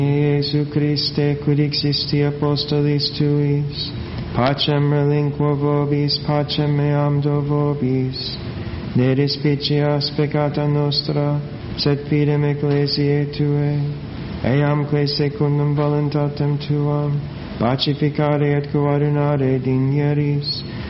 Iesu Christe, quid existi apostolis tuis, pacem relinquo vobis, pacem meam do vobis. Ne despicias peccata nostra, sed fidem ecclesiae Tuae, eamque secundum voluntatem Tuam, pacificare et coordinare digneris,